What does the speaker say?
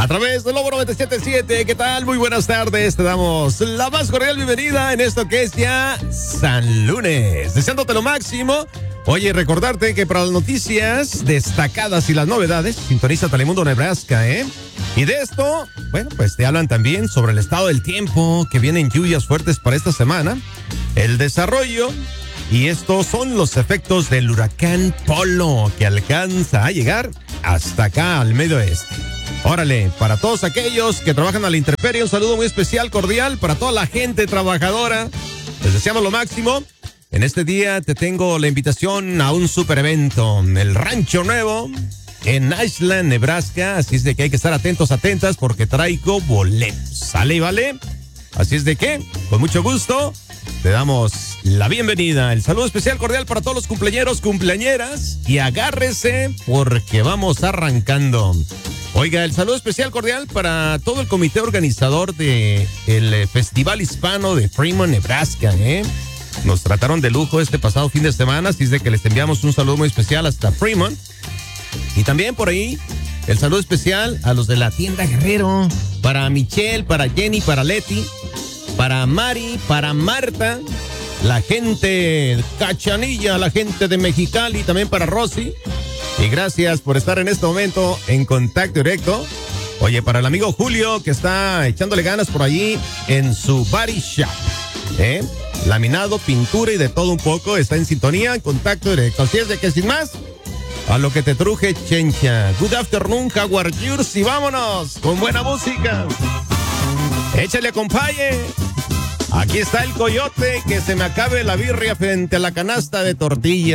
A través del Lobo 97.7, ¿qué tal? Muy buenas tardes, te damos la más cordial bienvenida en esto que es ya San Lunes. Deseándote lo máximo. Oye, recordarte que para las noticias destacadas y las novedades, sintoniza Telemundo Nebraska, ¿eh? Y de esto, bueno, pues te hablan también sobre el estado del tiempo, que vienen lluvias fuertes para esta semana, el desarrollo, y estos son los efectos del huracán Polo, que alcanza a llegar hasta acá al medio oeste. Órale, para todos aquellos que trabajan a la intemperie, un saludo muy especial, cordial, para toda la gente trabajadora, les deseamos lo máximo. En este día te tengo la invitación a un super evento, el Rancho Nuevo, en Ashland, Nebraska, así es de que hay que estar atentos, atentas, porque traigo boletos, ¿sale y vale? Así es de que, con mucho gusto, te damos la bienvenida, el saludo especial cordial para todos los cumpleañeros, cumpleañeras, y agárrese porque vamos arrancando. Oiga, el saludo especial cordial para todo el comité organizador de el Festival Hispano de Fremont, Nebraska, ¿eh? Nos trataron de lujo este pasado fin de semana, así es de que les enviamos un saludo muy especial hasta Fremont. Y también por ahí, el saludo especial a los de la tienda Guerrero, para Michelle, para Jenny, para Leti, para Mari, para Marta, la gente de Cachanilla, la gente de Mexicali, también para Rosy. Y gracias por estar en este momento en contacto directo. Oye, para el amigo Julio, que está echándole ganas por allí en su body shop, ¿eh? Laminado, pintura y de todo un poco, está en sintonía, en contacto directo. Así es de que sin más, a lo que te truje, chencha. Good afternoon, how are you? Y vámonos con buena música. Échale, acompañe. Aquí está el coyote, que se me acabe la birria frente a la canasta de tortillas.